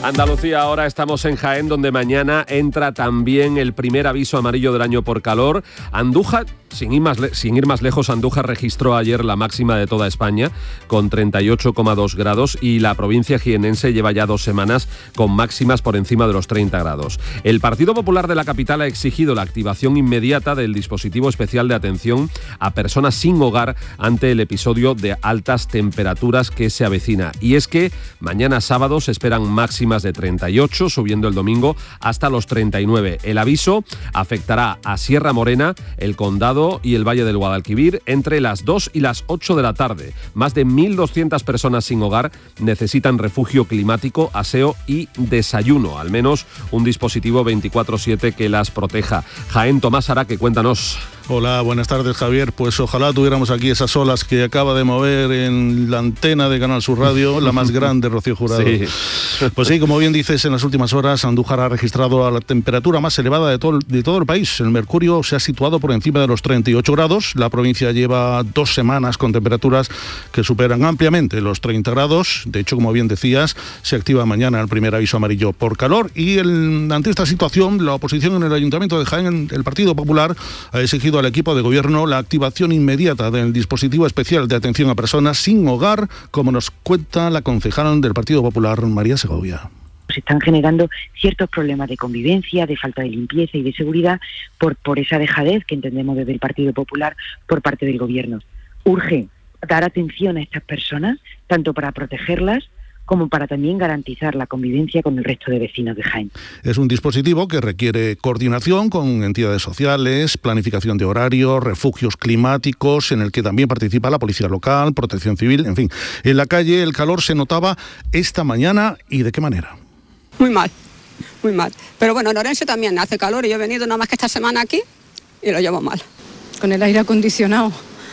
Andalucía, ahora estamos en Jaén, donde mañana entra también el primer aviso amarillo del año por calor. Andújar, sin ir más lejos, Andújar registró ayer la máxima de toda España con 38,2 grados y la provincia jienense lleva ya 2 semanas con máximas por encima de los 30 grados. El Partido Popular de la capital ha exigido la activación inmediata del dispositivo especial de atención a personas sin hogar ante el episodio de altas temperaturas que se avecina. Y es que mañana sábado se esperan máximas de 38, subiendo el domingo hasta los 39. El aviso afectará a Sierra Morena, el Condado y el Valle del Guadalquivir entre las 2 y las 8 de la tarde. Más de 1.200 personas sin hogar necesitan refugio climático, aseo y desayuno, al menos un dispositivo 24/7 que las proteja. Jaén, Tomás Araque, cuéntanos. Hola, buenas tardes, Javier. Pues ojalá tuviéramos aquí esas olas que acaba de mover en la antena de Canal Sur Radio, la más grande, Rocío Jurado. Sí. Pues sí, como bien dices, en las últimas horas Andújar ha registrado la temperatura más elevada de todo el país. El mercurio se ha situado por encima de los 38 grados. La provincia lleva 2 semanas con temperaturas que superan ampliamente los 30 grados. De hecho, como bien decías, se activa mañana el primer aviso amarillo por calor. Y ante esta situación, la oposición en el Ayuntamiento de Jaén, el Partido Popular, ha exigido al equipo de gobierno la activación inmediata del dispositivo especial de atención a personas sin hogar, como nos cuenta la concejala del Partido Popular, María Segovia. Se están generando ciertos problemas de convivencia, de falta de limpieza y de seguridad por esa dejadez que entendemos desde el Partido Popular por parte del gobierno. Urge dar atención a estas personas, tanto para protegerlas como para también garantizar la convivencia con el resto de vecinos de Jaén. Es un dispositivo que requiere coordinación con entidades sociales, planificación de horarios, refugios climáticos, en el que también participa la Policía Local, Protección Civil, en fin. En la calle el calor se notaba esta mañana, ¿y de qué manera? Muy mal, muy mal. Pero bueno, en Orense también hace calor y yo he venido nada más que esta semana aquí y lo llevo mal. Con el aire acondicionado,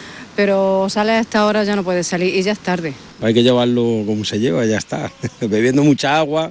pero sale a esta hora, ya no puede salir y ya es tarde. Hay que llevarlo como se lleva, ya está, bebiendo mucha agua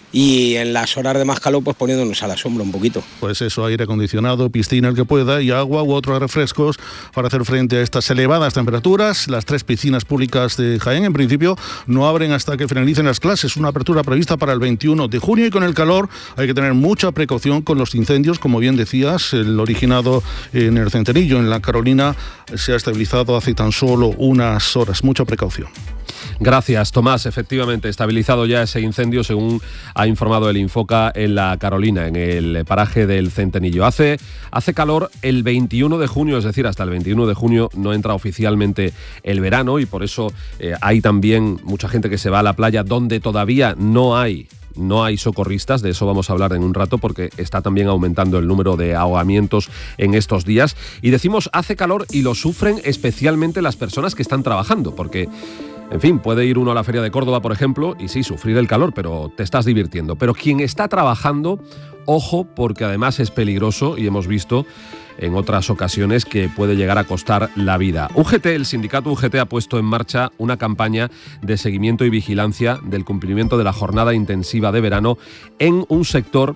y en las horas de más calor pues poniéndonos a la sombra un poquito. Pues eso, aire acondicionado, piscina el que pueda y agua u otros refrescos para hacer frente a estas elevadas temperaturas. Las 3 piscinas públicas de Jaén en principio no abren hasta que finalicen las clases, una apertura prevista para el 21 de junio y con el calor hay que tener mucha precaución con los incendios, como bien decías, el originado en el Centenillo, en la Carolina, se ha estabilizado hace tan solo unas horas, mucha precaución. Gracias, Tomás. Efectivamente, estabilizado ya ese incendio, según ha informado el Infoca en la Carolina, en el paraje del Centenillo. Hace calor el 21 de junio, es decir, hasta el 21 de junio no entra oficialmente el verano y por eso hay también mucha gente que se va a la playa donde todavía no hay socorristas. De eso vamos a hablar en un rato porque está también aumentando el número de ahogamientos en estos días. Y decimos hace calor y lo sufren especialmente las personas que están trabajando, porque en fin, puede ir uno a la Feria de Córdoba, por ejemplo, y sí, sufrir el calor, pero te estás divirtiendo. Pero quien está trabajando, ojo, porque además es peligroso y hemos visto en otras ocasiones que puede llegar a costar la vida. El sindicato UGT ha puesto en marcha una campaña de seguimiento y vigilancia del cumplimiento de la jornada intensiva de verano en un sector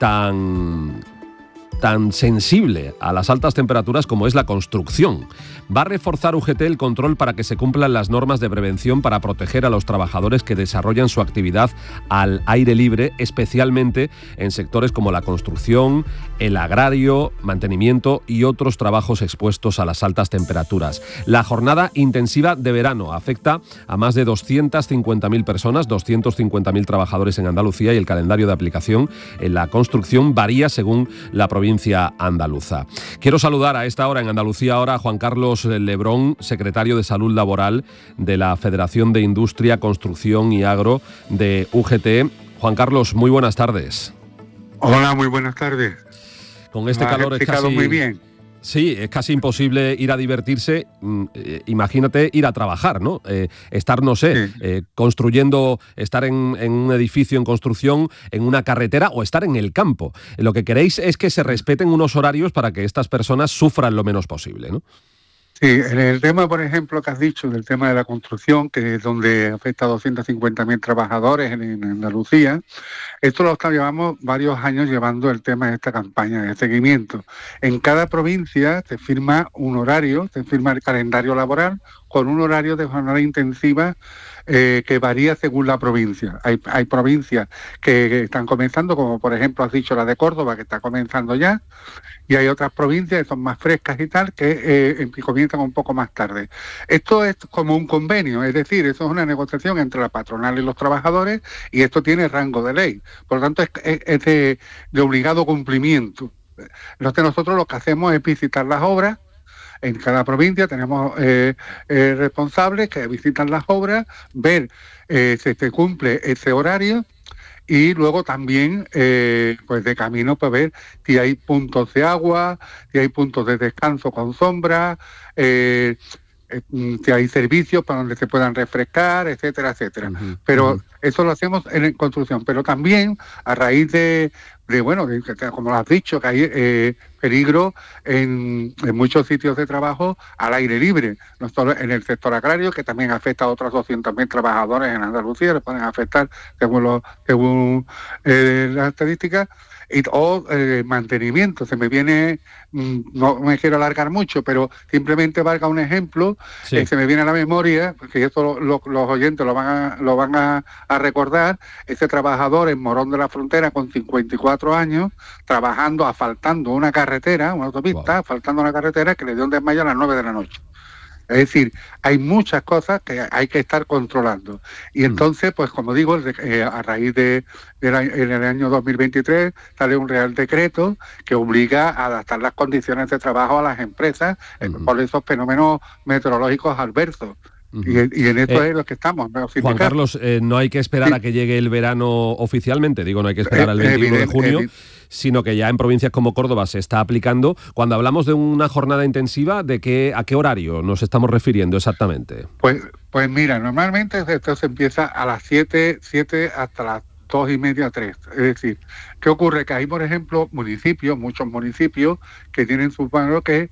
tan sensible a las altas temperaturas como es la construcción. Va a reforzar UGT el control para que se cumplan las normas de prevención para proteger a los trabajadores que desarrollan su actividad al aire libre, especialmente en sectores como la construcción, el agrario, mantenimiento y otros trabajos expuestos a las altas temperaturas. La jornada intensiva de verano afecta a más de 250.000 personas, 250.000 trabajadores en Andalucía y el calendario de aplicación en la construcción varía según la provincia andaluza. Quiero saludar a esta hora en Andalucía ahora a Juan Carlos Lebrón, secretario de Salud Laboral de la Federación de Industria, Construcción y Agro de UGT. Juan Carlos, muy buenas tardes. Hola, muy buenas tardes. Con este calor es casi muy bien. Sí, es casi imposible ir a divertirse, imagínate ir a trabajar, ¿no? Estar, no sé, construyendo, estar en un edificio en construcción, en una carretera o estar en el campo. Lo que queréis es que se respeten unos horarios para que estas personas sufran lo menos posible, ¿no? Sí, en el tema, por ejemplo, que has dicho, del tema de la construcción, que es donde afecta a 250.000 trabajadores en Andalucía, esto lo llevamos varios años llevando el tema de esta campaña de seguimiento. En cada provincia te firma un horario, te firma el calendario laboral con un horario de jornada intensiva que varía según la provincia. Hay provincias que están comenzando, como por ejemplo has dicho la de Córdoba, que está comenzando ya, y hay otras provincias que son más frescas y tal, que comienzan un poco más tarde. Esto es como un convenio, es decir, eso es una negociación entre la patronal y los trabajadores, y esto tiene rango de ley. Por lo tanto, es de obligado cumplimiento. Entonces nosotros lo que hacemos es visitar las obras. En cada provincia tenemos responsables que visitan las obras, ver si se cumple ese horario, y luego también, pues de camino, pues ver si hay puntos de agua, si hay puntos de descanso con sombra, si hay servicios para donde se puedan refrescar, etcétera, etcétera. Pero eso lo hacemos en construcción. Pero también, a raíz de como lo has dicho, que hay peligro en muchos sitios de trabajo al aire libre, no solo en el sector agrario, que también afecta a otros 200.000 trabajadores en Andalucía, les pueden afectar según las estadísticas, o mantenimiento. Se me viene, no me quiero alargar mucho, pero simplemente valga un ejemplo, se me viene a la memoria, porque esto los oyentes lo van a recordar, ese trabajador en Morón de la Frontera con 54 años, trabajando, asfaltando una carretera, una autopista, asfaltando una carretera que le dio un desmayo a las 9 de la noche. Es decir, hay muchas cosas que hay que estar controlando. Y entonces, pues como digo, a raíz en el año 2023 sale un Real Decreto que obliga a adaptar las condiciones de trabajo a las empresas por esos fenómenos meteorológicos adversos. Y en esto es lo que estamos. Juan Carlos, no hay que esperar a que llegue el verano oficialmente, no hay que esperar al 21 de junio, sino que ya en provincias como Córdoba se está aplicando. Cuando hablamos de una jornada intensiva, ¿a qué horario nos estamos refiriendo exactamente? Pues mira, normalmente esto se empieza a las 7 hasta las 2:30, 3. Es decir, ¿qué ocurre? Que hay, por ejemplo, muchos municipios que tienen su plano que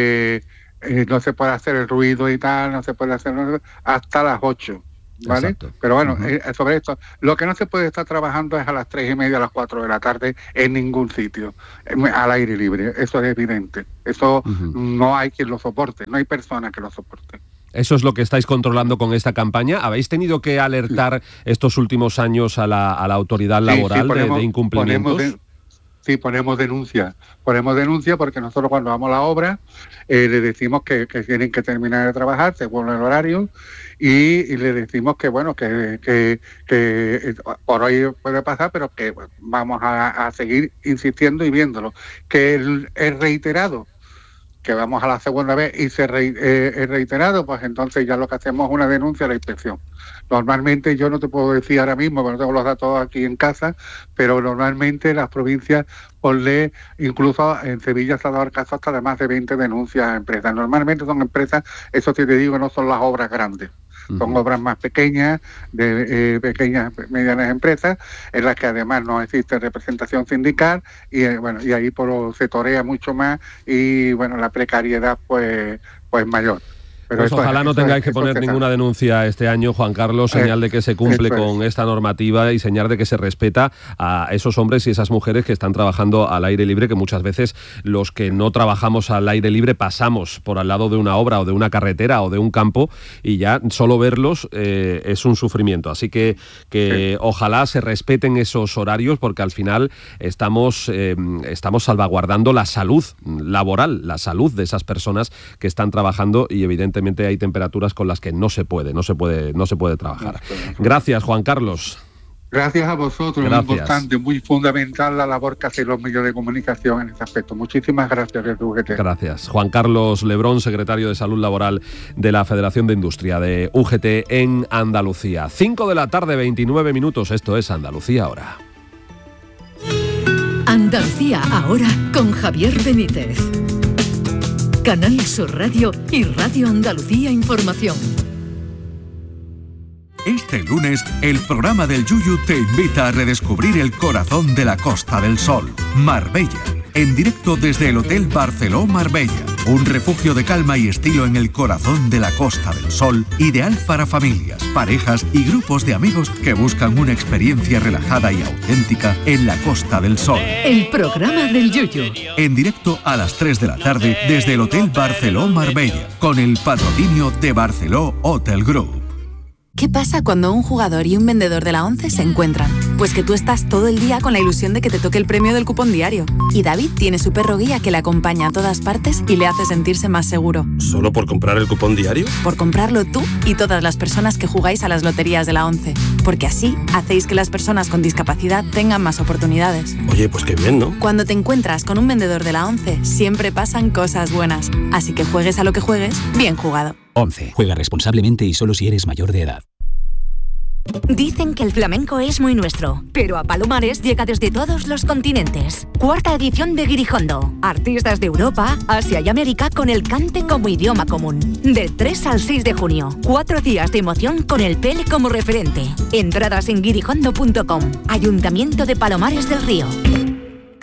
no se puede hacer el ruido y tal, no se puede hacer hasta las 8, ¿vale? Exacto. Pero bueno, sobre esto, lo que no se puede estar trabajando es a las 3:30, a las 4 de la tarde en ningún sitio, al aire libre, eso es evidente. Eso no hay quien lo soporte, no hay persona que lo soporte. Eso es lo que estáis controlando con esta campaña. ¿Habéis tenido que alertar estos últimos años a la autoridad laboral de incumplimientos? Ponemos denuncia porque nosotros cuando vamos a la obra le decimos que tienen que terminar de trabajar según el horario y le decimos que bueno que por hoy puede pasar, pero que vamos a seguir insistiendo y viéndolo, que es reiterado, que vamos a la segunda vez y es reiterado, pues entonces ya lo que hacemos es una denuncia a la inspección. Normalmente yo no te puedo decir ahora mismo, porque no tengo los datos aquí en casa, pero normalmente las provincias, incluso en Sevilla se ha dado el caso hasta de más de 20 denuncias a empresas. Normalmente son empresas, eso sí te digo, no son las obras grandes. Son obras más pequeñas, de pequeñas, medianas empresas, en las que además no existe representación sindical y ahí se torea mucho más y la precariedad pues mayor. Pero pues ojalá no tengáis que poner ninguna denuncia este año, Juan Carlos, señal de que se cumple con esta normativa y señal de que se respeta a esos hombres y esas mujeres que están trabajando al aire libre, que muchas veces los que no trabajamos al aire libre pasamos por al lado de una obra o de una carretera o de un campo y ya solo verlos es un sufrimiento. Así que ojalá se respeten esos horarios, porque al final estamos salvaguardando la salud laboral, la salud de esas personas que están trabajando, y evidentemente hay temperaturas con las que no se puede trabajar. Gracias, Juan Carlos. Gracias a vosotros. Gracias. Muy importante, muy fundamental la labor que hacen los medios de comunicación en ese aspecto. Muchísimas gracias desde UGT. Gracias. Juan Carlos Lebrón, secretario de Salud Laboral de la Federación de Industria de UGT en Andalucía. 5 de la tarde, 29 minutos. Esto es Andalucía Ahora. Andalucía Ahora con Javier Benítez. Canal Sur Radio y Radio Andalucía Información. Este lunes, el programa del Yuyu te invita a redescubrir el corazón de la Costa del Sol, Marbella, en directo desde el Hotel Barceló Marbella, un refugio de calma y estilo en el corazón de la Costa del Sol, ideal para familias, parejas y grupos de amigos que buscan una experiencia relajada y auténtica en la Costa del Sol. El programa del Yuyu. En directo a las 3 de la tarde desde el Hotel Barceló Marbella, con el patrocinio de Barceló Hotel Group. ¿Qué pasa cuando un jugador y un vendedor de la ONCE se encuentran? Pues que tú estás todo el día con la ilusión de que te toque el premio del cupón diario. Y David tiene su perro guía que le acompaña a todas partes y le hace sentirse más seguro. ¿Solo por comprar el cupón diario? Por comprarlo tú y todas las personas que jugáis a las loterías de la ONCE. Porque así hacéis que las personas con discapacidad tengan más oportunidades. Oye, pues qué bien, ¿no? Cuando te encuentras con un vendedor de la ONCE, siempre pasan cosas buenas. Así que juegues a lo que juegues, bien jugado. ONCE. Juega responsablemente y solo si eres mayor de edad. Dicen que el flamenco es muy nuestro, pero a Palomares llega desde todos los continentes. 4ª edición de Guirijondo. Artistas de Europa, Asia y América con el cante como idioma común. Del 3 al 6 de junio. 4 días de emoción con el Pele como referente. Entradas en guirijondo.com. Ayuntamiento de Palomares del Río.